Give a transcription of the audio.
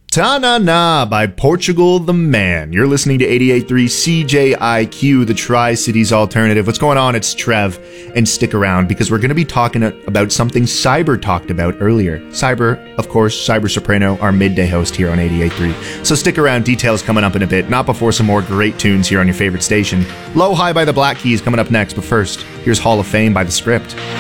Ta-na-na by Portugal the Man. You're listening to 88.3 CJIQ, the Tri-Cities Alternative. What's going on? It's Trev. And stick around because we're going to be talking about something Cyber talked about earlier. Cyber, of course, Cyber Soprano, our midday host here on 88.3. So stick around. Details coming up in a bit. Not before some more great tunes here on your favorite station. Low High by the Black Keys coming up next. But first, here's Hall of Fame by The Script.